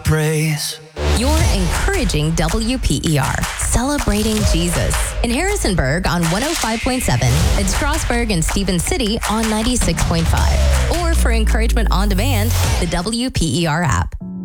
praise. You're encouraging WPER, celebrating Jesus. In Harrisonburg on 105.7, in Strasburg and Stevens City on 96.5. Or for encouragement on demand, the WPER app.